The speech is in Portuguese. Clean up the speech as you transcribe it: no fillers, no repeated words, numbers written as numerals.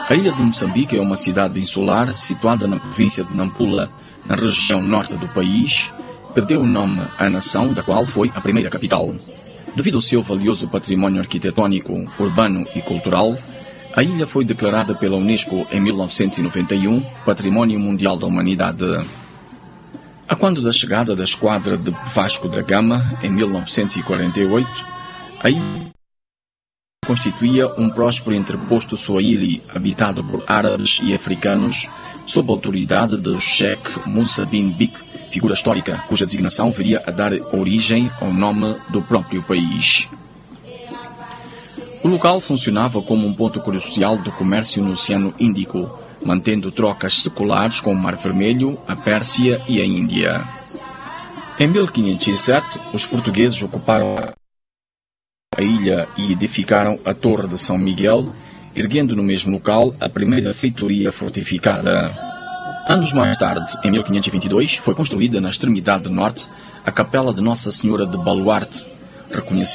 A ilha de Moçambique é uma cidade insular situada na província de Nampula, na região norte do país, que deu o nome à nação da qual foi a primeira capital. Devido ao seu valioso património arquitetónico, urbano e cultural, a ilha foi declarada pela Unesco em 1991 Património Mundial da Humanidade. A quando da chegada da esquadra de Vasco da Gama, em 1948, a ilha constituía um próspero entreposto Swahili, habitado por árabes e africanos, sob a autoridade do Sheikh Musa bin Bik, figura histórica cuja designação viria a dar origem ao nome do próprio país. O local funcionava como um ponto crucial do comércio no Oceano Índico, mantendo trocas seculares com o Mar Vermelho, a Pérsia e a Índia. Em 1507, os portugueses ocuparam a ilha e edificaram a Torre de São Miguel, erguendo no mesmo local a primeira feitoria fortificada. Anos mais tarde, em 1522, foi construída na extremidade norte a Capela de Nossa Senhora de Baluarte, reconhecida